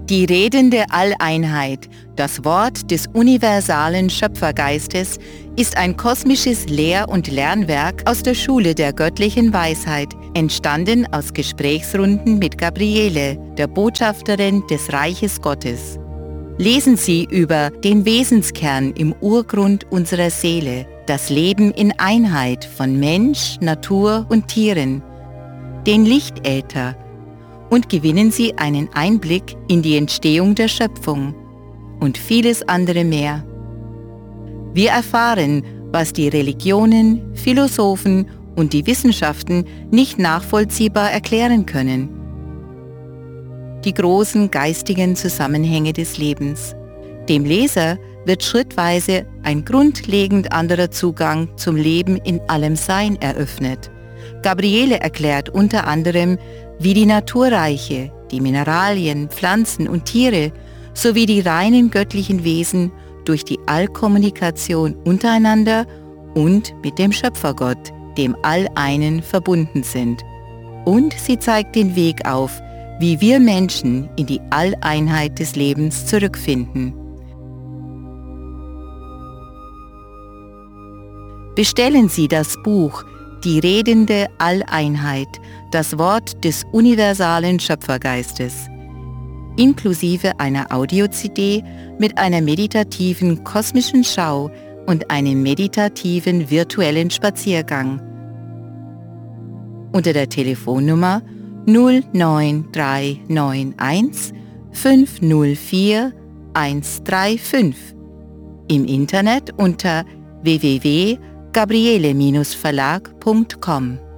Die redende Alleinheit, das Wort des universalen Schöpfergeistes, ist ein kosmisches Lehr- und Lernwerk aus der Schule der göttlichen Weisheit, entstanden aus Gesprächsrunden mit Gabriele, der Botschafterin des Reiches Gottes. Lesen Sie über den Wesenskern im Urgrund unserer Seele, das Leben in Einheit von Mensch, Natur und Tieren, den Lichtäther, und gewinnen Sie einen Einblick in die Entstehung der Schöpfung und vieles andere mehr. Wir erfahren, was die Religionen, Philosophen und die Wissenschaften nicht nachvollziehbar erklären können. Die großen geistigen Zusammenhänge des Lebens. Dem Leser wird schrittweise ein grundlegend anderer Zugang zum Leben in allem Sein eröffnet. Gabriele erklärt unter anderem, wie die Naturreiche, die Mineralien, Pflanzen und Tiere sowie die reinen göttlichen Wesen durch die Allkommunikation untereinander und mit dem Schöpfergott, dem All-Einen, verbunden sind. Und sie zeigt den Weg auf, wie wir Menschen in die Alleinheit des Lebens zurückfinden. Bestellen Sie das Buch Die redende Alleinheit, das Wort des universalen Schöpfergeistes, inklusive einer Audio-CD mit einer meditativen kosmischen Schau und einem meditativen virtuellen Spaziergang. Unter der Telefonnummer 09391 504 135, im Internet unter www.gabriele-verlag.com.